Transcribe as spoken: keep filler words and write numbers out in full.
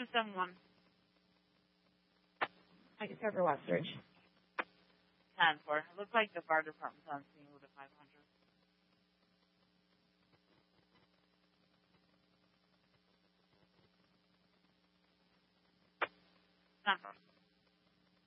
two seven one. I can serve her Westridge. ten four. It looks like the fire department's on scene with a five hundred. ten four.